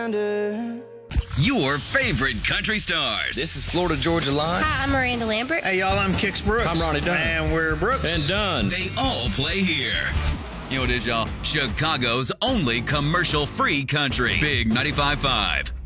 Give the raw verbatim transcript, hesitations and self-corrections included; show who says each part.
Speaker 1: Your favorite country stars.
Speaker 2: This is Florida Georgia Line.
Speaker 3: Hi, I'm Miranda Lambert.
Speaker 4: Hey, y'all, I'm Kix Brooks.
Speaker 2: I'm Ronnie Dunn.
Speaker 4: And we're Brooks.
Speaker 2: And Dunn.
Speaker 1: They all play here. You know what it is, y'all? Chicago's only commercial-free country. Big ninety-five point five.